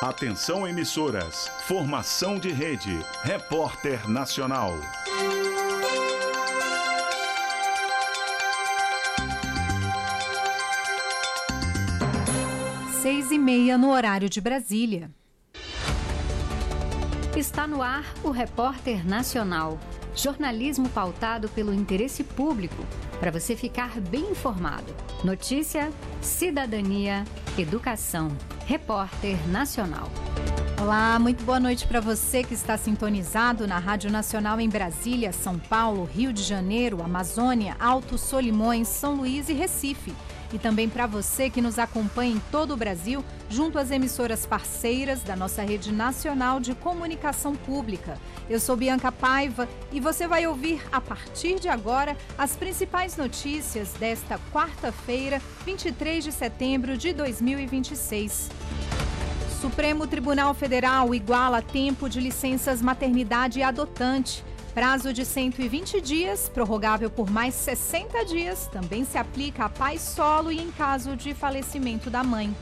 Atenção emissoras, formação de rede, Repórter Nacional. 6h30 no horário de Brasília. Está no ar o Repórter Nacional. Jornalismo pautado pelo interesse público, para você ficar bem informado. Notícia, cidadania, educação. Repórter Nacional. Olá, muito boa noite para você que está sintonizado na Rádio Nacional em Brasília, São Paulo, Rio de Janeiro, Amazônia, Alto Solimões, São Luís e Recife. E também para você que nos acompanha em todo o Brasil, junto às emissoras parceiras da nossa rede nacional de comunicação pública. Eu sou Bianca Paiva e você vai ouvir a partir de agora as principais notícias desta quarta-feira, 23 de setembro de 2026. Supremo Tribunal Federal iguala tempo de licenças maternidade adotante. Prazo de 120 dias, prorrogável por mais 60 dias, também se aplica a pai solo e em caso de falecimento da mãe.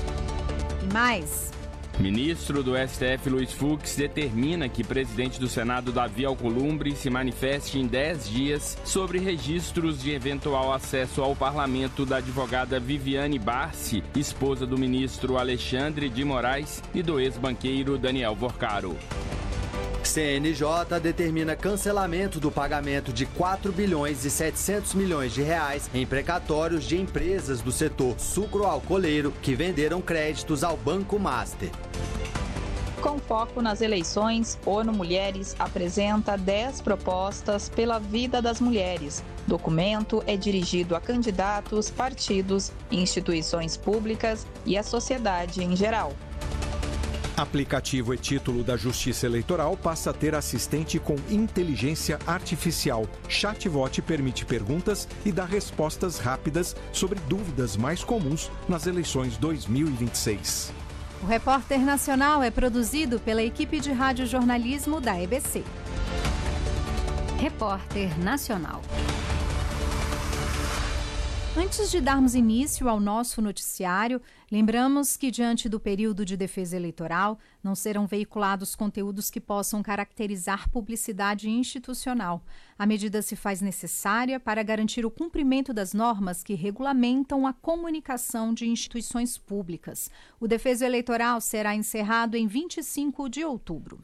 E mais. Ministro do STF Luiz Fux determina que presidente do Senado Davi Alcolumbre se manifeste em 10 dias sobre registros de eventual acesso ao parlamento da advogada Viviane Barsi, esposa do ministro Alexandre de Moraes e do ex-banqueiro Daniel Vorcaro. CNJ determina cancelamento do pagamento de 4 bilhões e 700 milhões de reais em precatórios de empresas do setor sucroalcooleiro que venderam créditos ao Banco Master. Com foco nas eleições, ONU Mulheres apresenta 10 propostas pela vida das mulheres. Documento é dirigido a candidatos, partidos, instituições públicas e à sociedade em geral. Aplicativo e-título da Justiça Eleitoral passa a ter assistente com inteligência artificial. Chatbot permite perguntas e dá respostas rápidas sobre dúvidas mais comuns nas eleições 2026. O Repórter Nacional é produzido pela equipe de radiojornalismo da EBC. Repórter Nacional. Antes de darmos início ao nosso noticiário, lembramos que, diante do período de defesa eleitoral, não serão veiculados conteúdos que possam caracterizar publicidade institucional. A medida se faz necessária para garantir o cumprimento das normas que regulamentam a comunicação de instituições públicas. O defeso eleitoral será encerrado em 25 de outubro.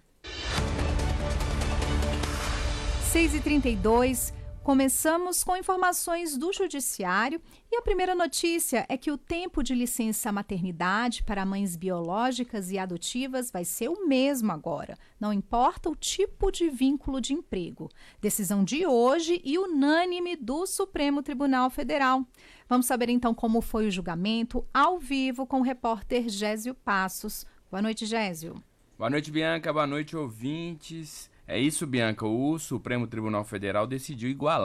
6h32. Começamos com informações do Judiciário e a primeira notícia é que o tempo de licença maternidade para mães biológicas e adotivas vai ser o mesmo agora, não importa o tipo de vínculo de emprego. Decisão de hoje e unânime do Supremo Tribunal Federal. Vamos saber então como foi o julgamento ao vivo com o repórter Gésio Passos. Boa noite, Gésio. Boa noite, Bianca. Boa noite, ouvintes. É isso, Bianca. O Supremo Tribunal Federal decidiu igualar